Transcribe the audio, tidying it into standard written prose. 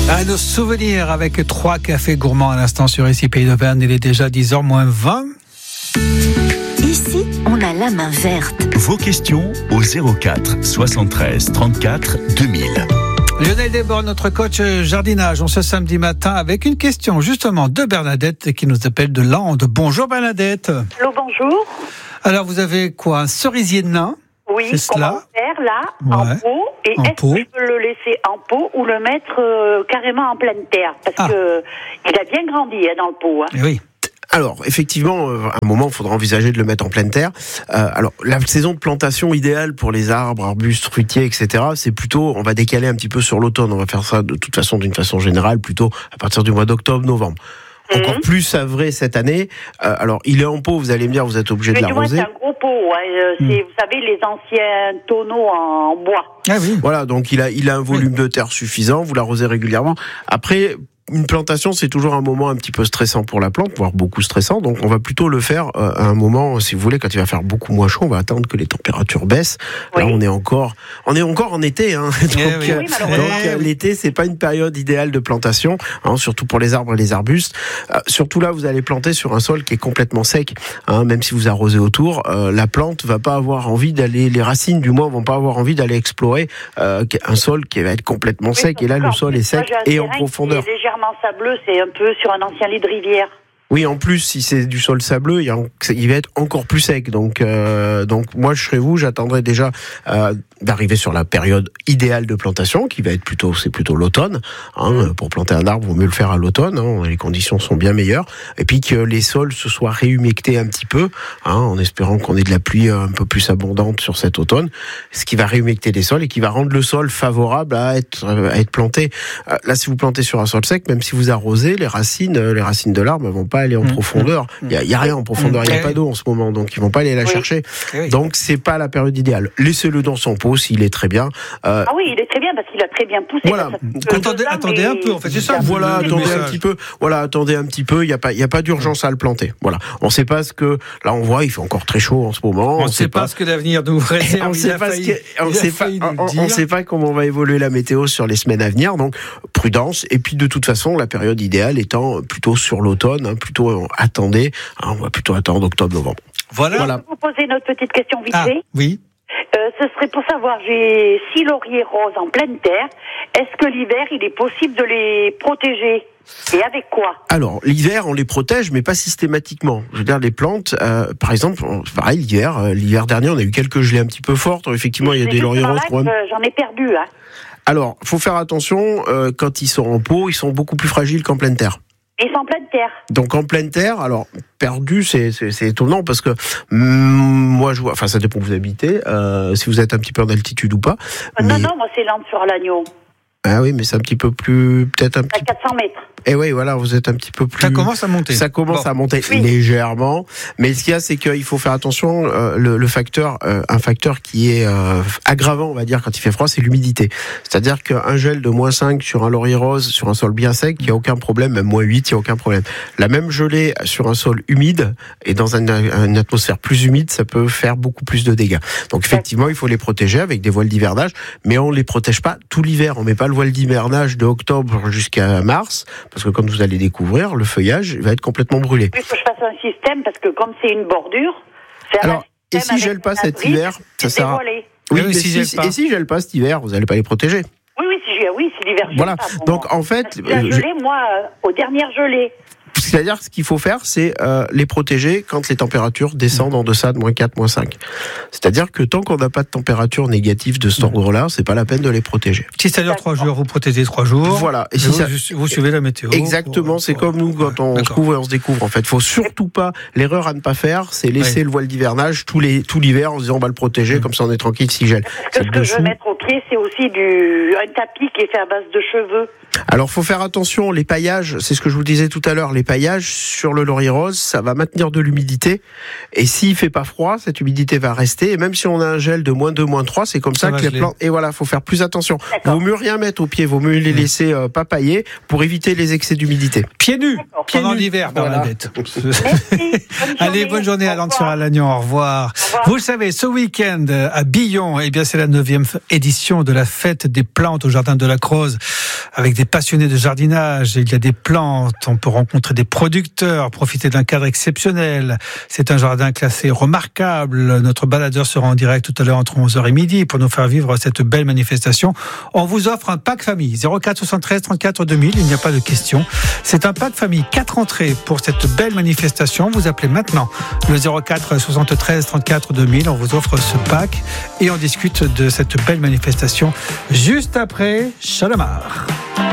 Nos souvenirs avec 3 cafés gourmands à l'instant sur ici Pays d'Auvergne. Il est déjà 10h moins 20. Ici, on a la main verte. Vos questions au 04 73 34 2000. Lionel Desbordes, notre coach jardinage, on ce samedi matin avec une question justement de Bernadette qui nous appelle de Lande. Bonjour Bernadette. Allô, bonjour. Alors vous avez quoi, un cerisier nain? Oui, c'est comment cela faire là, en pot, et en est-ce pot. que je peux le laisser en pot ou le mettre carrément en pleine terre? Parce que il a bien grandi dans le pot. Et oui. Alors, effectivement, à un moment, il faudra envisager de le mettre en pleine terre. Alors, la saison de plantation idéale pour les arbres, arbustes, fruitiers, etc., c'est plutôt, on va décaler un petit peu sur l'automne. On va faire ça de toute façon, d'une façon générale, plutôt à partir du mois d'octobre, novembre. Encore plus vrai cette année. Alors, il est en pot, vous allez me dire, vous êtes obligé de l'arroser. C'est un gros pot, c'est, vous savez, les anciens tonneaux en bois. Ah oui. Voilà, donc il a un volume de terre suffisant, vous l'arrosez régulièrement. Après, une plantation, c'est toujours un moment un petit peu stressant pour la plante, voire beaucoup stressant. Donc, on va plutôt le faire à un moment, si vous voulez, quand il va faire beaucoup moins chaud, on va attendre que les températures baissent. Oui. Là, on est encore en été, hein. Donc, l'été, c'est pas une période idéale de plantation, hein, surtout pour les arbres et les arbustes. Surtout là, vous allez planter sur un sol qui est complètement sec, hein, même si vous arrosez autour, la plante va pas avoir envie d'aller, les racines du moins vont pas avoir envie d'aller explorer un sol qui va être complètement sec. Et là, le sol est sec et en profondeur. Sableux, c'est un peu sur un ancien lit de rivière. Oui, en plus, si c'est du sol sableux, il va être encore plus sec. Donc moi, je serais vous, j'attendrai déjà d'arriver sur la période idéale de plantation, qui va être plutôt l'automne. Hein, pour planter un arbre, il vaut mieux le faire à l'automne. Hein, les conditions sont bien meilleures. Et puis que les sols se soient réhumectés un petit peu, hein, en espérant qu'on ait de la pluie un peu plus abondante sur cet automne, ce qui va réhumecter les sols et qui va rendre le sol favorable à être planté. Là, si vous plantez sur un sol sec, même si vous arrosez, les racines de l'arbre ne vont pas aller en profondeur. Il y a rien en profondeur, il n'y a pas d'eau en ce moment, donc ils vont pas aller la chercher. Donc c'est pas la période idéale. Laissez-le dans son pot s'il est très bien. Ah oui, il est très bien parce qu'il a très bien poussé. Voilà. Attendez un peu, en fait, c'est ça. Voilà, attendez un petit peu. Voilà, attendez un petit peu. Il y a pas d'urgence à le planter. Voilà. On sait pas ce que là on voit. Il fait encore très chaud en ce moment. On sait pas ce que l'avenir nous réserve. On sait pas comment va évoluer la météo sur les semaines à venir. Donc prudence. Et puis de toute façon, la période idéale étant plutôt sur l'automne. Hein, plutôt attendez. Hein, on va plutôt attendre octobre-novembre. Voilà. Je vais vous poser une autre petite question vite fait. Oui. Ce serait pour savoir, j'ai 6 lauriers roses en pleine terre. Est-ce que l'hiver, il est possible de les protéger? Et avec quoi? Alors, l'hiver, on les protège, mais pas systématiquement. Je veux dire, les plantes, par exemple, pareil, l'hiver dernier, on a eu quelques gelées un petit peu fortes. Effectivement, il y a des lauriers roses. J'en ai perdu, hein. Alors, faut faire attention, quand ils sont en pot, ils sont beaucoup plus fragiles qu'en pleine terre. Ils sont en pleine terre. Donc en pleine terre, alors perdu, c'est étonnant parce que moi je vois, enfin ça dépend où vous habitez, si vous êtes un petit peu en altitude ou pas. Non, moi c'est Landes-sur-Lagneau. Ah oui, mais c'est un petit peu plus, peut-être un petit. À 400 mètres. Et oui, voilà, vous êtes un petit peu plus. Ça commence à monter. Ça commence à monter légèrement, mais ce qu'il y a, c'est qu'il faut faire attention. Le facteur, un facteur qui est aggravant, on va dire, quand il fait froid, c'est l'humidité. C'est-à-dire qu'un gel de -5 sur un laurier rose, sur un sol bien sec, il y a aucun problème. Même -8, il y a aucun problème. La même gelée sur un sol humide et dans une atmosphère plus humide, ça peut faire beaucoup plus de dégâts. Donc effectivement, il faut les protéger avec des voiles d'hivernage, mais on les protège pas tout l'hiver. On met pas le voile d'hivernage de octobre jusqu'à mars. Parce que comme vous allez découvrir, le feuillage va être complètement brûlé. Il faut que je fasse un système, parce que comme c'est une bordure... Alors, et si gèle pas cet hiver, ça sert à... Oui, mais si gèle pas cet hiver, vous n'allez pas les protéger. Oui, si l'hiver gèle voilà. pas. Bon, donc en fait... moi, aux dernières gelées. C'est-à-dire, ce qu'il faut faire, c'est les protéger quand les températures descendent en deçà de -4, -5. C'est-à-dire que tant qu'on n'a pas de température négative de cet ordre-là, c'est pas la peine de les protéger. Si ça dure 3 jours, vous protégez 3 jours. Voilà. Et si vous suivez la météo. Exactement, c'est comme nous quand on se couvre et on se découvre. En fait, faut surtout pas, l'erreur à ne pas faire, c'est laisser le voile d'hivernage tout l'hiver en se disant on va le protéger, comme ça on est tranquille s'il gèle. Parce que ce que je veux mettre au pied, c'est aussi un tapis qui est fait à base de cheveux. Alors, faut faire attention, les paillages, c'est ce que je vous disais tout à l'heure, les paillages sur le laurier rose, ça va maintenir de l'humidité. Et s'il fait pas froid, cette humidité va rester. Et même si on a un gel de -2, -3, c'est comme ça que les plantes... Et voilà, faut faire plus attention. Vaut mieux rien mettre aux pieds, vaut mieux les laisser pas pailler pour éviter les excès d'humidité. Pieds nus pendant l'hiver, Bernadette. Merci. Allez, bonne journée à Landes-sur-Lagneau, au revoir. Vous le savez, ce week-end à Billon, eh bien, c'est la 9e édition de la fête des plantes au Jardin de la Croze. avec des passionnés de jardinage. Il y a des plantes, on peut rencontrer des producteurs, profiter d'un cadre exceptionnel. C'est un jardin classé remarquable. Notre baladeur sera en direct tout à l'heure entre 11h et midi pour nous faire vivre cette belle manifestation. On vous offre un pack famille, 04 73 34 2000, il n'y a pas de question. C'est un pack famille, 4 entrées pour cette belle manifestation. Vous appelez maintenant le 04 73 34 2000, on vous offre ce pack et on discute de cette belle manifestation juste après Chalamar.